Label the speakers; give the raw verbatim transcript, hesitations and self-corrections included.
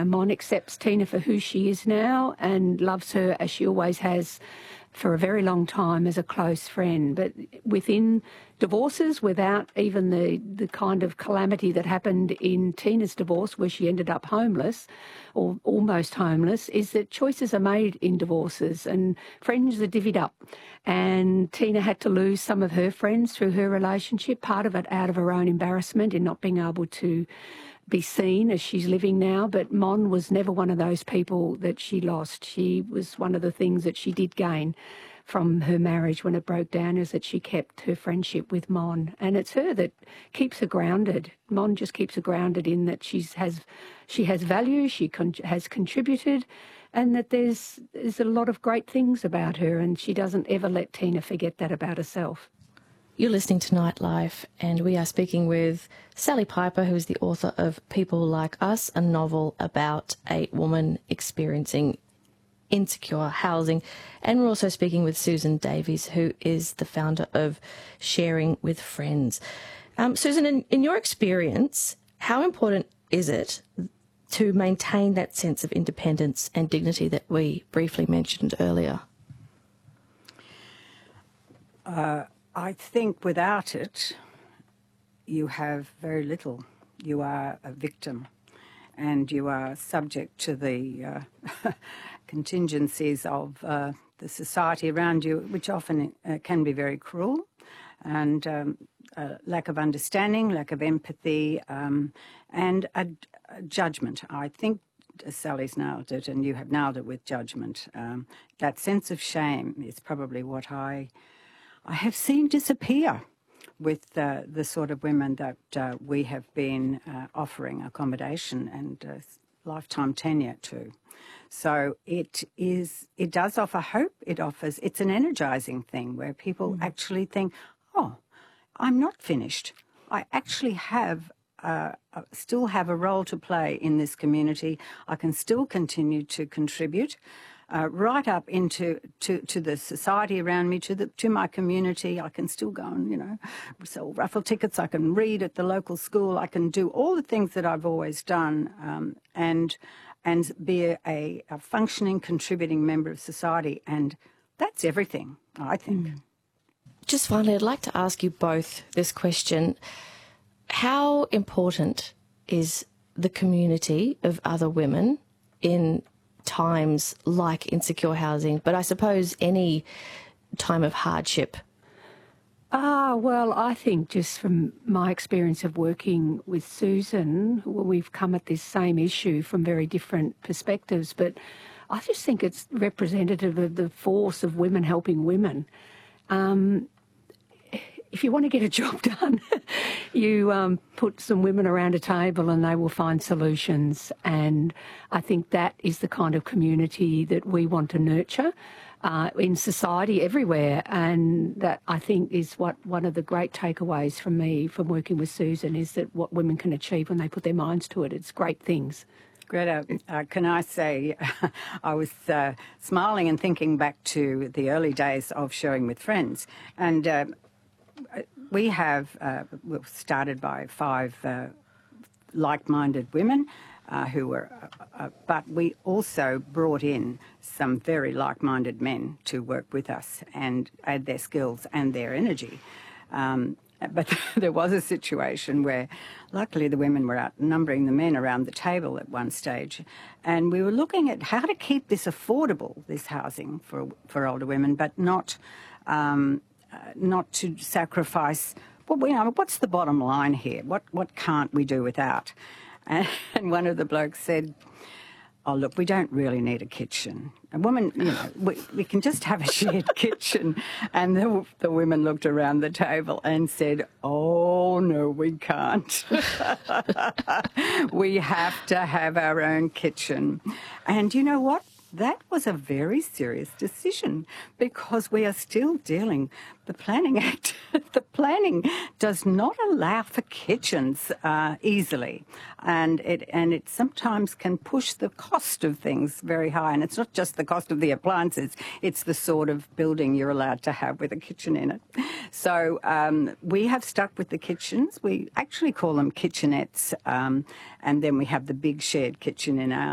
Speaker 1: And Mon accepts Tina for who she is now and loves her as she always has for a very long time as a close friend. But within divorces, without even the, the kind of calamity that happened in Tina's divorce where she ended up homeless or almost homeless, is that choices are made in divorces and friends are divvied up. And Tina had to lose some of her friends through her relationship, part of it out of her own embarrassment in not being able to be seen as she's living now. But Mon was never one of those people that she lost. She was one of the things that she did gain from her marriage when it broke down, is that she kept her friendship with Mon. And it's her that keeps her grounded. Mon just keeps her grounded in that she's has she has value, she con- has contributed, and that there's there's a lot of great things about her, and she doesn't ever let Tina forget that about herself.
Speaker 2: You're listening to Nightlife, and we are speaking with Sally Piper, who is the author of People Like Us, a novel about a woman experiencing insecure housing. And we're also speaking with Susan Davies, who is the founder of Sharing with Friends. Um, Susan, in, in your experience, how important is it to maintain that sense of independence and dignity that we briefly mentioned earlier?
Speaker 3: Uh, I think without it, you have very little. You are a victim and you are subject to the uh, contingencies of uh, the society around you, which often uh, can be very cruel, and um, uh, lack of understanding, lack of empathy, um, and a, a judgment. I think Sally's nailed it, and you have nailed it with judgment. Um, that sense of shame is probably what I... I have seen disappear with uh, the sort of women that uh, we have been uh, offering accommodation and uh, lifetime tenure to. So it is, it does offer hope. It offers, it's an energizing thing where people mm. actually think, oh, I'm not finished. I actually have, uh, still have a role to play in this community. I can still continue to contribute. Uh, right up into to, to the society around me, to the to my community. I can still go and, you know, sell raffle tickets. I can read at the local school. I can do all the things that I've always done, um, and and be a, a, a functioning, contributing member of society. And that's everything, I think. Mm.
Speaker 2: Just finally, I'd like to ask you both this question. How important is the community of other women in times like insecure housing, but I suppose any time of hardship?
Speaker 1: Ah, well, I think just from my experience of working with Susan, well, we've come at this same issue from very different perspectives, but I just think it's representative of the force of women helping women. Um, if you want to get a job done, you um, put some women around a table and they will find solutions. And I think that is the kind of community that we want to nurture uh, in society everywhere. And that, I think, is what one of the great takeaways from me from working with Susan is that what women can achieve when they put their minds to it. It's great things.
Speaker 3: Greta, uh, can I say, I was uh, smiling and thinking back to the early days of Sharing with Friends. And uh, we have, uh, we were started by five uh, like-minded women uh, who were, uh, uh, but we also brought in some very like-minded men to work with us and add their skills and their energy. Um, but there was a situation where luckily the women were outnumbering the men around the table at one stage, and we were looking at how to keep this affordable, this housing for, for older women, but not... Um, Uh, not to sacrifice, well, you know, what's the bottom line here? What what can't we do without? And, and one of the blokes said, oh, look, we don't really need a kitchen. A woman, you know, we, we can just have a shared kitchen. And the, the women looked around the table and said, oh, no, we can't. We have to have our own kitchen. And you know what? That was a very serious decision because we are still dealing, the Planning Act, the planning does not allow for kitchens uh, easily. And it, and it sometimes can push the cost of things very high. And it's not just the cost of the appliances, it's the sort of building you're allowed to have with a kitchen in it. So um, we have stuck with the kitchens. We actually call them kitchenettes. Um, and then we have the big shared kitchen in our